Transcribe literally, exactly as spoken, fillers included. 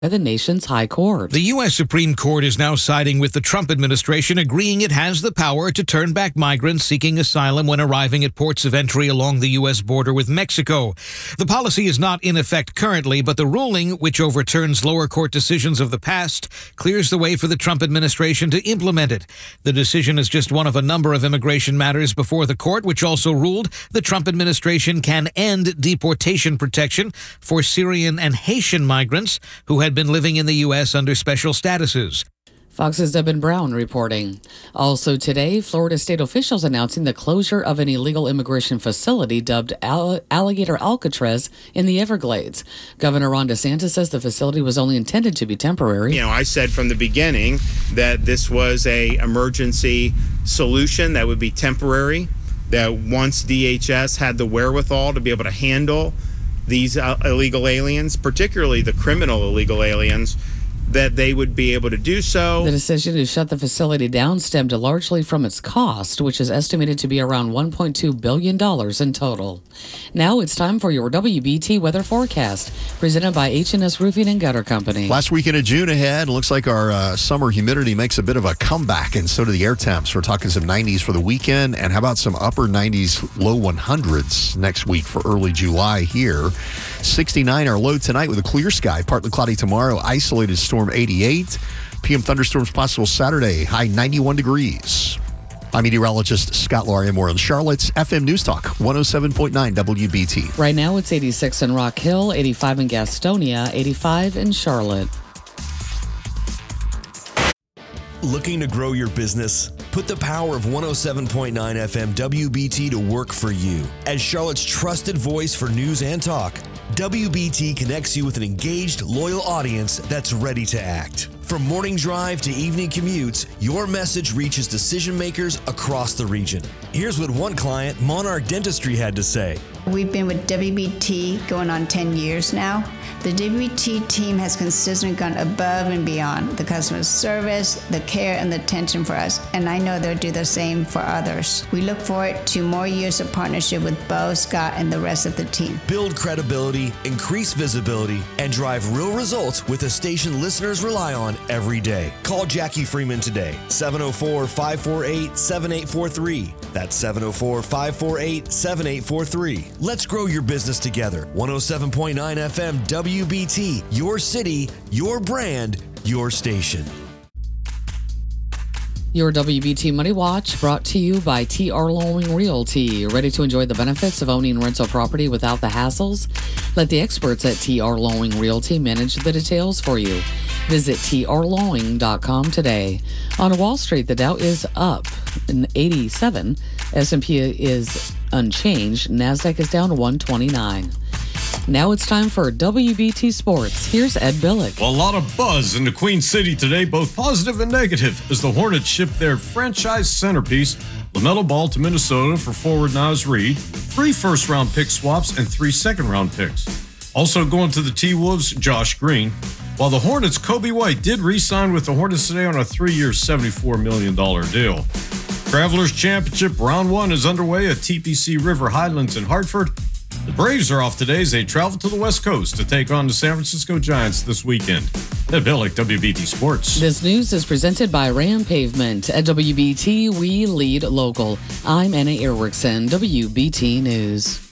the nation's high court. The U S Supreme Court is now siding with the Trump administration, agreeing it has the power to turn back migrants seeking asylum when arriving at ports of entry along the U S border with Mexico. The policy is not in effect currently, but the ruling, which overturns lower court decisions of the past, clears the way for the Trump administration to implement it. The decision is just one of a number of immigration matters before the court, which also ruled the Trump administration can end deportation protection for Syrian and Haitian migrants who had been living in the U S under special statuses. Fox's Devin Brown reporting. Also today, Florida state officials announcing the closure of an illegal immigration facility dubbed All- Alligator Alcatraz in the Everglades. Governor Ron DeSantis says the facility was only intended to be temporary. You know, I said from the beginning that this was a emergency solution that would be temporary, that once D H S had the wherewithal to be able to handle these uh, illegal aliens, particularly the criminal illegal aliens, that they would be able to do so. The decision to shut the facility down stemmed largely from its cost, which is estimated to be around one point two billion dollars in total. Now it's time for your W B T weather forecast, presented by H and S Roofing and Gutter Company. Last weekend of June ahead. Looks like our uh, summer humidity makes a bit of a comeback, and so do the air temps. We're talking some nineties for the weekend, and how about some upper nineties, low hundreds next week for early July here. sixty-nine our low tonight with a clear sky, partly cloudy tomorrow, isolated storm eighty-eight. P M thunderstorms possible Saturday, high ninety-one degrees. I'm meteorologist Scott Larimore in Charlotte's F M News Talk, one oh seven point nine W B T. Right now it's eighty-six in Rock Hill, eighty-five in Gastonia, eighty-five in Charlotte. Looking to grow your business? Put the power of one oh seven point nine F M W B T to work for you. As Charlotte's trusted voice for news and talk, W B T connects you with an engaged, loyal audience that's ready to act. From morning drive to evening commutes, your message reaches decision makers across the region. Here's what one client, Monarch Dentistry, had to say. We've been with W B T going on ten years now. The W B T team has consistently gone above and beyond the customer service, the care, and the attention for us, and I know they'll do the same for others. We look forward to more years of partnership with Bo, Scott, and the rest of the team. Build credibility, increase visibility, and drive real results with a station listeners rely on every day. Call Jackie Freeman today, seven oh four, five four eight, seven eight four three. That's seven oh four, five four eight, seven eight four three. Let's grow your business together. one oh seven point nine F M W B T, your city, your brand, your station. Your W B T Money Watch brought to you by T R Lowing Realty. Ready to enjoy the benefits of owning rental property without the hassles? Let the experts at T R Lowing Realty manage the details for you. Visit T R lowing dot com today. On Wall Street, the Dow is up in eighty-seven. S and P is unchanged. NASDAQ is down one twenty-nine. Now it's time for W B T Sports. Here's Ed Billick. Well, a lot of buzz in the Queen City today, both positive and negative, as the Hornets shipped their franchise centerpiece, LaMelo Ball, to Minnesota for forward Naz Reid, three first-round pick swaps, and three second-round picks. Also going to the T-Wolves, Josh Green. While the Hornets' Kobe White did re-sign with the Hornets today on a three-year, seventy-four million dollars deal. Travelers Championship Round one is underway at T P C River Highlands in Hartford. The Braves are off today as they travel to the West Coast to take on the San Francisco Giants this weekend. Ed Billick, W B T Sports. This news is presented by Ram Pavement. At W B T, we lead local. I'm Anna Erickson, W B T News.